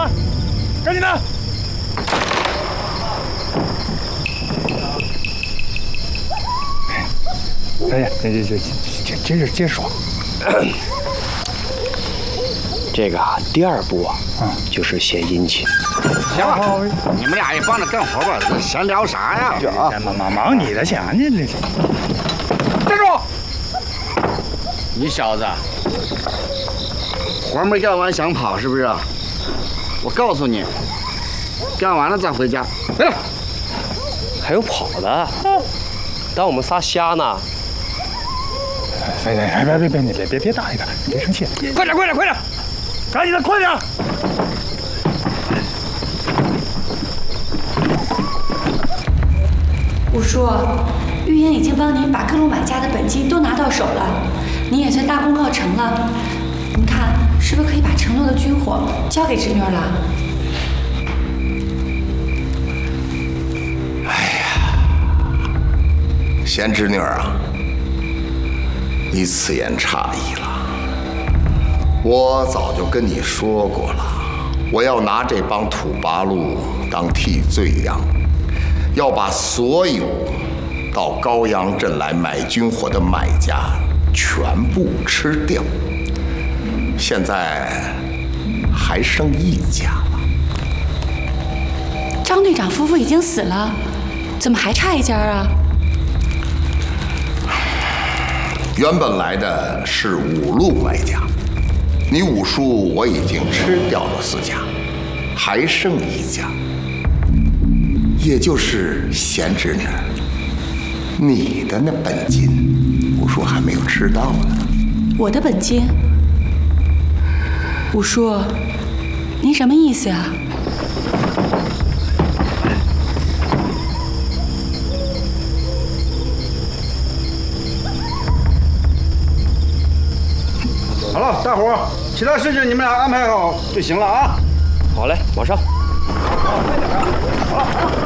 啊！赶紧的！哎呀，接着说。 这个啊，第二步啊，就是献殷勤。 行了，你们俩也帮着干活吧，闲聊啥呀？ 忙你的去啊！你这站住！ 你小子，活没干完想跑是不是？我告诉你，干完了再回家。来， 还有跑的，当我们仨瞎呢？ 别大一点，别生气！ 快点！ 赶紧的，快点！ 五叔，玉英已经帮您把各路买家的本金都拿到手了，您也算大功告成了。您看，是不是可以把承诺的军火交给侄女了？ 哎呀，贤侄女啊，你此言差矣了。我早就跟你说过了，我要拿这帮土八路当替罪羊，要把所有到高阳镇来买军火的买家全部吃掉。现在还剩一家了。 张队长夫妇已经死了，怎么还差一家啊？ 原本来的是5路买家。你五叔我已经吃掉了4家，还剩1家，也就是贤侄女，你的那本金，五叔还没有吃到呢。 我的本金？五叔，您什么意思啊？ 好了，大伙儿，其他事情你们俩安排好就行了啊。 好嘞，马上。 快点啊！好了。